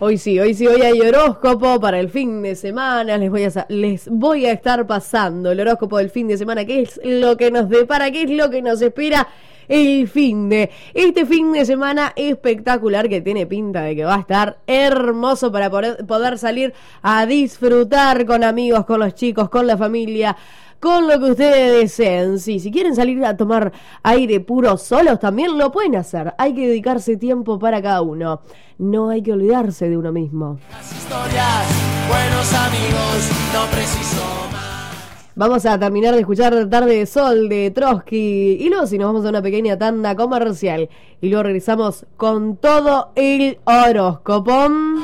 hoy hay horóscopo para el fin de semana. Les voy a estar pasando el horóscopo del fin de semana, qué es lo que nos depara, qué es lo que nos espera el este fin de semana espectacular que tiene pinta de que va a estar hermoso para poder salir a disfrutar con amigos, con los chicos, con la familia, con lo que ustedes deseen. Sí, si quieren salir a tomar aire puro solos, también lo pueden hacer. Hay que dedicarse tiempo para cada uno. No hay que olvidarse de uno mismo. Las historias, buenos amigos, no preciso más. Vamos a terminar de escuchar Tarde de Sol de Trotsky y luego si nos vamos a una pequeña tanda comercial y luego regresamos con todo el horóscopo.